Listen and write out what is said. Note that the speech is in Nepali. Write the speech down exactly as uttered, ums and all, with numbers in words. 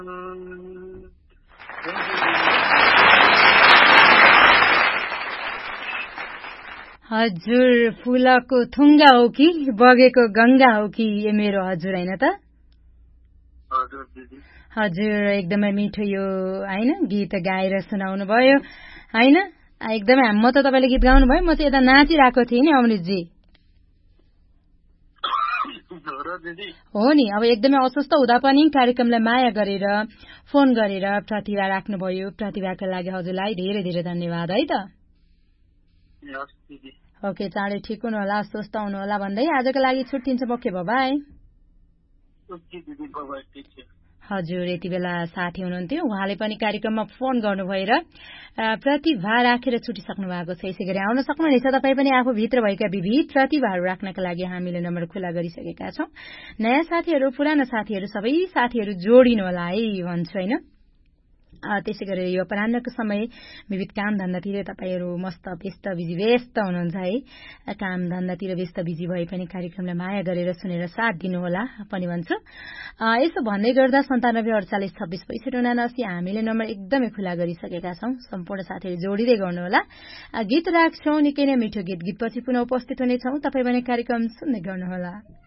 हजुर फुलको थुङ्गा हो कि बगेको गंगा हो कि ए मेरो हजुर हैन त? हजुर दिदी। हजुर एकदमै मिठो यो हैन गीत गाएर सुनाउनु भयो हैन एकदमै म त तपाईले गीत गाउनु भयो म चाहिँ यता नाचिरहेको थिएँ नि अमृतजी। हो नि अब एकदमै अस्वस्थ हुँदा पनि कार्यक्रमलाई माया गरेर फोन गरेर प्रतिभा राख्नुभयो प्रतिभाका लागि हजुरलाई धेरै धेरै धन्यवाद है त। ओके चाँडै ठिक हुनु होला स्वस्थ हुनु होला भन्दै आजको लागि छुट्टिन्छ बोके बाइ। हजुर यति बेला साथी हुनुहुन्थ्यो उहाँले पनि कार्यक्रममा फोन गर्नुभयो र प्रतिभा राखेर छुटिसक्नु भएको छ। यसै गरी आउन सक्नुहुनेछ तपाईँ पनि आफूभित्र भएका विविध प्रतिभाहरू राख्नका लागि हामीले नम्बर खुला गरिसकेका छौं। नयाँ साथीहरू पुराना साथीहरू सबै साथीहरू जोडिनु होला है भन्छु हैन। त्यसै गरी यो अपराह्नको समय विविध काम धन्दातिर तपाईहरू मस्त व्यस्त बिजी व्यस्त हुनुहुन्छ है। काम धन्दातिर व्यस्त बिजी भए पनि कार्यक्रमलाई माया गरेर सुनेर साथ दिनुहोला पनि भन्छु। यसो भन्दै गर्दा सन्तानब्बे अडचालिस छब्बीस पैसठी उनासी हामीले नम्बर एकदमै खुला गरिसकेका छौं। सम्पूर्ण साथीहरू जोडिँदै गर्नुहोला। गीत राख्छौं निकै नै मिठो गीत गीतपछि पुनः उपस्थित हुनेछौं। तपाई भने कार्यक्रम सुन्दै गर्नुहोला।